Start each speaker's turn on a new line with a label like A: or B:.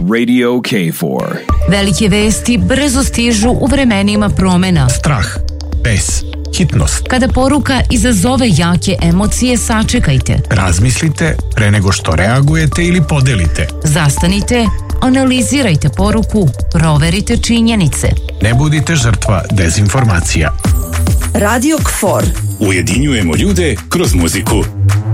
A: Radio K4.
B: Velike vesti brzo stižu u vremenima promena.
C: Strah, bes, hitnost.
B: Kada poruka izazove jake emocije, sačekajte.
C: Razmislite pre nego što reagujete ili podelite.
B: Zastanite, analizirajte poruku, proverite činjenice.
C: Ne budite žrtva dezinformacija.
D: Radio K4.
E: Ujedinjujemo ljude kroz muziku.